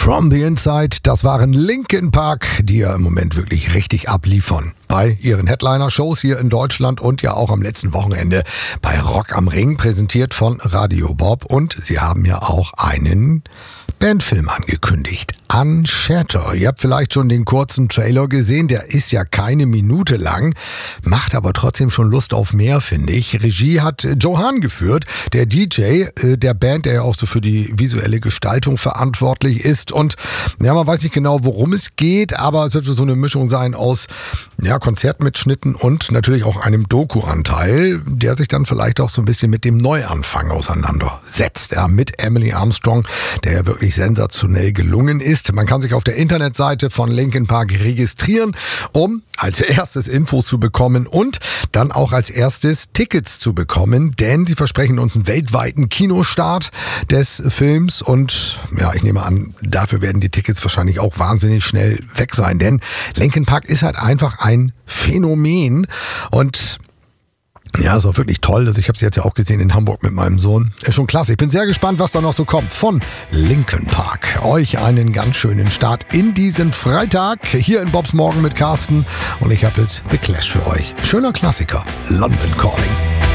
From the Inside, das waren Linkin Park, die ja im Moment wirklich richtig abliefern. Bei ihren Headliner-Shows hier in Deutschland und ja auch am letzten Wochenende bei Rock am Ring, präsentiert von Radio Bob. Und sie haben ja auch einen Bandfilm angekündigt. Unshattered. Ihr habt vielleicht schon den kurzen Trailer gesehen, der ist ja keine Minute lang, macht aber trotzdem schon Lust auf mehr, finde ich. Regie hat Joe Hahn geführt, der DJ der Band, der ja auch so für die visuelle Gestaltung verantwortlich ist. Und ja, man weiß nicht genau, worum es geht, aber es wird so eine Mischung sein aus Konzertmitschnitten und natürlich auch einem Doku-Anteil, der sich dann vielleicht auch so ein bisschen mit dem Neuanfang auseinandersetzt. Ja, mit Emily Armstrong, der ja wirklich sensationell gelungen ist. Man kann sich auf der Internetseite von Linkin Park registrieren, um als erstes Infos zu bekommen und dann auch als erstes Tickets zu bekommen, denn sie versprechen uns einen weltweiten Kinostart des Films und ja, ich nehme an, dafür werden die Tickets wahrscheinlich auch wahnsinnig schnell weg sein, denn Linkin Park ist halt einfach ein Phänomen und ja, ist auch wirklich toll. Also ich habe sie jetzt ja auch gesehen in Hamburg mit meinem Sohn. Ist schon klasse. Ich bin sehr gespannt, was da noch so kommt von Linkin Park. Euch einen ganz schönen Start in diesen Freitag hier in Bobs Morgen mit Carsten. Und ich habe jetzt The Clash für euch. Schöner Klassiker. London Calling.